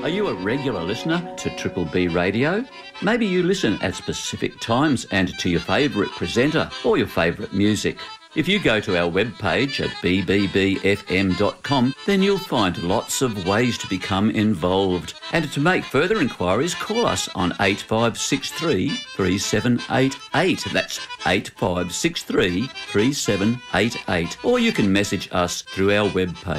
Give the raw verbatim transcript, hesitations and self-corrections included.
Are you a regular listener to Triple B Radio? Maybe you listen at specific times and to your favourite presenter or your favourite music. If you go to our webpage at b b b f m dot com, then you'll find lots of ways to become involved. And to make further inquiries, call us on eight five six three, three seven eight eight. That's eight five six three, three seven eight eight. Or you can message us through our webpage.